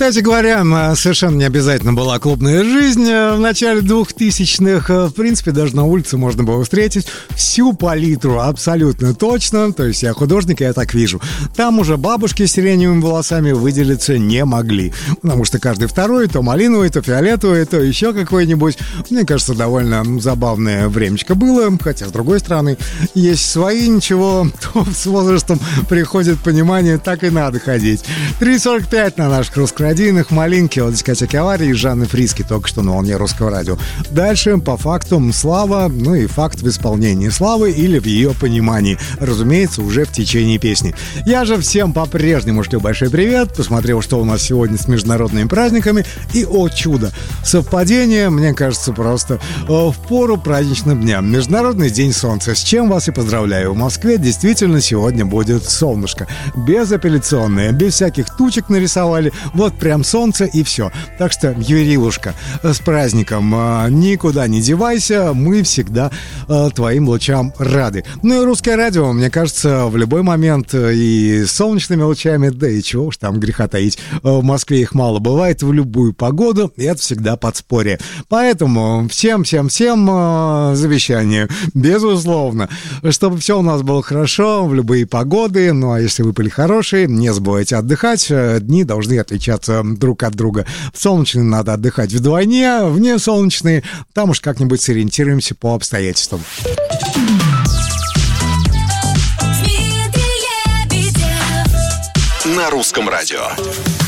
Кстати говоря, совершенно не обязательно была клубная жизнь в начале 2000-х. В принципе, даже на улице можно было встретить всю палитру абсолютно точно. То есть я художник, я так вижу. Там уже бабушки с сиреневыми волосами выделиться не могли. Потому что каждый второй, то малиновый, то фиолетовый, то еще какой-нибудь. Мне кажется, довольно забавное времечко было. Хотя, с другой стороны, есть свои, ничего, то с возрастом приходит понимание, так и надо ходить. 3:45 на наших русскородийных. Малинки от дискотеки «Аварии» и Жанны Фриске только что на волне Русского радио. Дальше по факту Слава, ну и факт в исполнении Славы или в ее понимании. Разумеется, уже в течение песни. Я же всем по-прежнему шлю большой привет. Посмотрел, что у нас сегодня с международными праздниками. И, о чудо, совпадение, мне кажется, просто в пору праздничным дням. Международный день солнца. С чем вас и поздравляю. В Москве действительно сегодня будет солнышко. Безапелляционное, без всяких тучек нарисовали. Вот прям солнце и все. Так что, Юрилушка, с праздником. Никуда не девайся. Мы всегда твоим лучам рады. Ну и Русское радио, мне кажется, в любой момент и с солнечными лучами, да и чего уж там греха таить. В Москве их мало бывает в любую погоду, и это всегда подспорье. Поэтому всем завещание, безусловно, чтобы все у нас было хорошо в любые погоды. Ну а если выпали хорошие, не забывайте отдыхать. Дни должны отличаться друг от друга. В солнечные надо отдыхать вдвойне, в несолнечные там уж как-нибудь сориентируемся по обстоятельствам. На Русском радио.